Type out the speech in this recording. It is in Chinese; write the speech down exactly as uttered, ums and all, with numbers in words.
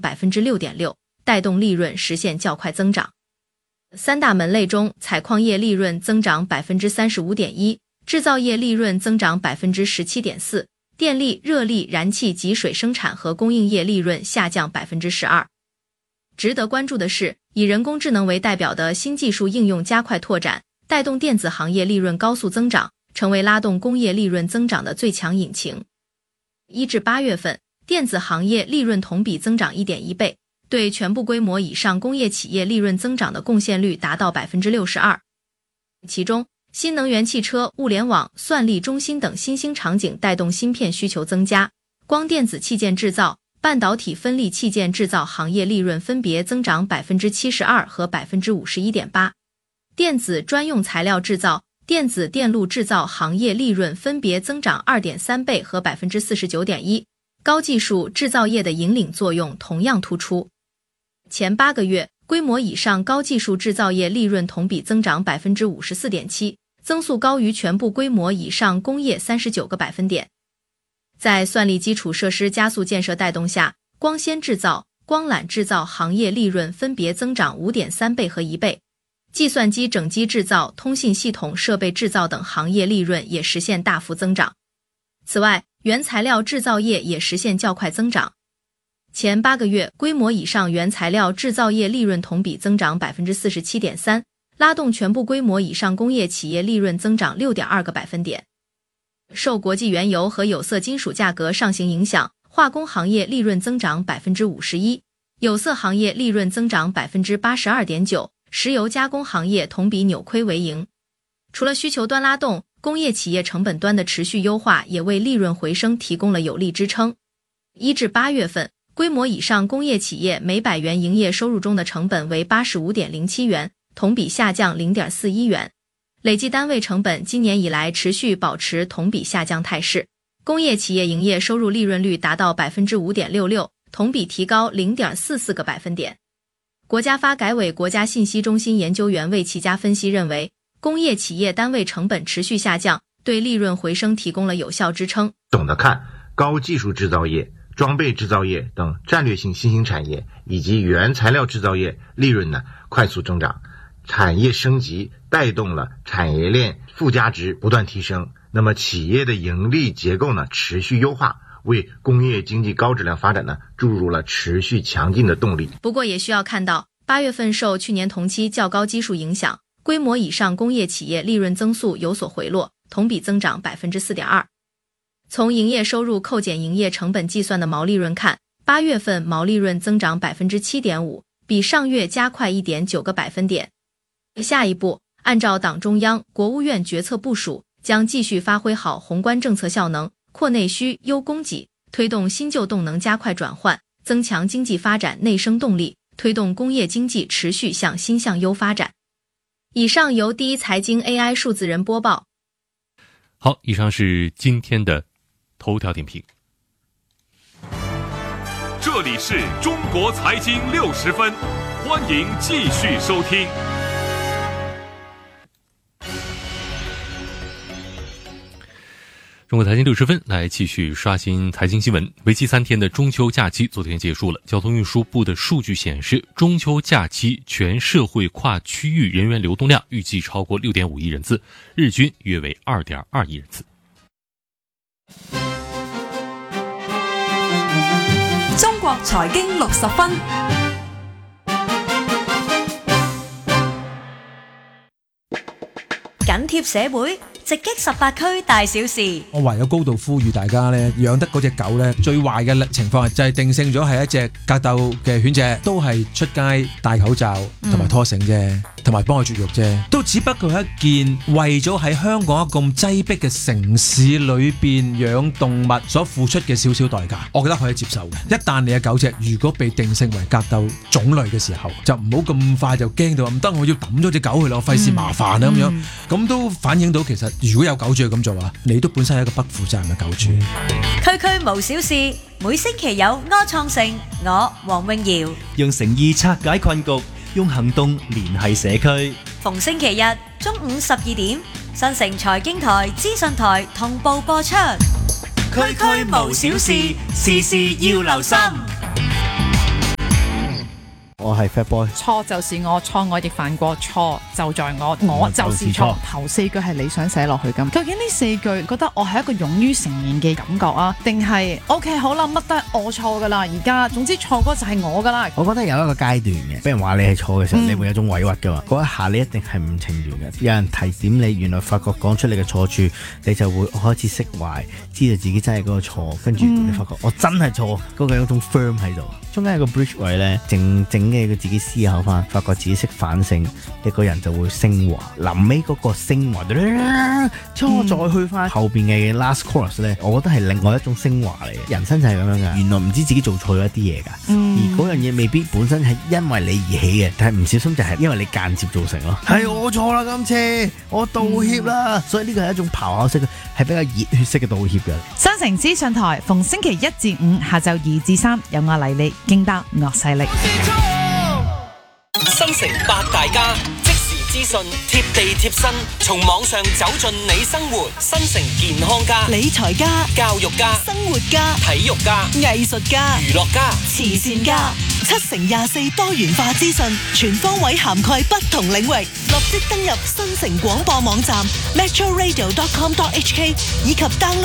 百分之六点六，带动利润实现较快增长。三大门类中，采矿业利润增长 百分之三十五点一， 制造业利润增长 百分之十七点四， 电力、热力、燃气及水生产和供应业利润下降 百分之十二。值得关注的是，以人工智能为代表的新技术应用加快拓展，带动电子行业利润高速增长，成为拉动工业利润增长的最强引擎。一至八月份，电子行业利润同比增长 一点一倍，对全部规模以上工业企业利润增长的贡献率达到 百分之六十二。其中，新能源汽车、物联网、算力中心等新兴场景带动芯片需求增加，光电子器件制造、半导体分立器件制造行业利润分别增长 百分之七十二 和 百分之五十一点八。电子专用材料制造、电子电路制造行业利润分别增长 二点三倍和 百分之四十九点一。高技术制造业的引领作用同样突出。前八个月，规模以上高技术制造业利润同比增长 百分之五十四点七， 增速高于全部规模以上工业三十九个百分点。在算力基础设施加速建设带动下，光纤制造、光缆制造行业利润分别增长 五点三倍和一倍。计算机整机制造、通信系统设备制造等行业利润也实现大幅增长。此外，原材料制造业也实现较快增长。前八个月，规模以上原材料制造业利润同比增长 百分之四十七点三， 拉动全部规模以上工业企业利润增长 六点二个百分点。受国际原油和有色金属价格上行影响，化工行业利润增长 百分之五十一， 有色行业利润增长 百分之八十二点九， 石油加工行业同比扭亏为盈。除了需求端拉动，工业企业成本端的持续优化也为利润回升提供了有力支撑。一至八月份，规模以上工业企业每百元营业收入中的成本为 八十五点零七元，同比下降 零点四一元。累计单位成本今年以来持续保持同比下降态势。工业企业营业收入利润率达到 百分之五点六六， 同比提高 零点四四个百分点。国家发改委国家信息中心研究员魏其佳分析认为，工业企业单位成本持续下降，对利润回升提供了有效支撑。 总的看，高技术制造业、装备制造业等战略性新兴产业以及原材料制造业利润呢快速增长，产业升级带动了产业链附加值不断提升，那么企业的盈利结构呢持续优化，为工业经济高质量发展呢注入了持续强劲的动力。 不过也需要看到，八月份受去年同期较高基数影响，规模以上工业企业利润增速有所回落，同比增长 百分之四点二。从营业收入扣减营业成本计算的毛利润看，八月份毛利润增长 百分之七点五， 比上月加快 一点九个百分点。下一步，按照党中央、国务院决策部署，将继续发挥好宏观政策效能，扩内需、优供给，推动新旧动能加快转换，增强经济发展内生动力，推动工业经济持续向新向优发展。以上由第一财经 A I 数字人播报。 好，以上是今天的头条点评。 这里是中国财经六十分，欢迎继续收听。 中国财经六十分来继续刷新财经新闻。为期三天的中秋假期昨天结束了。交通运输部的数据显示，中秋假期全社会跨区域人员流动量预计超过 六点五亿人次，日均约为 二点二亿人次。 中國財經六十分，緊貼社會，直擊十八區大小事。 我唯有高度呼籲大家咧，養得嗰隻狗咧，最壞嘅情況就係定性咗係一隻格鬥嘅犬隻，都係出街戴口罩同埋拖繩啫，同埋幫佢絕育啫，都只不過係一件為咗喺香港一個咁擠迫嘅城市裏邊養動物所付出嘅少少代價，我覺得可以接受嘅。一旦你嘅狗隻如果被定性為格鬥種類嘅時候，就唔好咁快就驚到唔得，我要抌咗隻狗去咯，費事麻煩啦咁樣，咁都反映到其實如果有狗主要咁做啊，你都本身係一個不負責任嘅狗主。 區區無小事，每星期有柯創盛，我黃詠瑤， 用誠意拆解困局，用行動聯繫社區。 逢星期日中午十二點，新城財經台、資訊台同步播出。 區區無小事，事事要留心。 係 Fat Boy。 錯就是我，錯我亦犯過，錯就在我，我就是錯。頭四句係你想寫落去咁，究竟呢四句覺得我係一個勇於承認嘅感覺啊，定係 OK 好啦，乜都係我錯噶啦，而家總之錯嗰就係我噶啦。 我覺得有一個階段嘅，俾人話你係錯嘅時候，嗯、你會有種委屈噶嘛，嗰一下你一定係唔情願嘅。有人提點你，原來發覺講出你嘅錯處，你就會開始釋懷，知道自己真係嗰個錯，跟住你發覺、嗯、我真係錯，嗰、嗰個有一種 firm 喺度。中間有個 bridge 位咧，靜靜嘅佢自己思考翻，發覺自己識反省，一個人就會升華。臨尾嗰個升華，之後再去翻後邊嘅 last chorus 咧，我覺得係另外一種升華嚟嘅。人生就係咁樣噶，原來唔知自己做錯咗一啲嘢噶，嗯、而嗰樣嘢未必本身係因為你而起嘅，但係唔小心就係因為你間接造成咯。係、嗯、我錯啦，今次我道歉啦，嗯、所以呢個係一種咆哮式嘅，係比較熱血式嘅道歉嘅。 新城資訊台逢星期一至五下晝二至三，有我黎利勁爆惡勢力。 新城八大家即時資訊貼地貼身，從網上走進你生活。新城健康家、 理財家、 教育家、 生活家、 體育家、 藝術家、 娛樂家、 慈善家，七乘廿四多元化資訊，全方位涵蓋不同領域。立即登入新城廣播網站 metro radio dot com dot h k 以及 download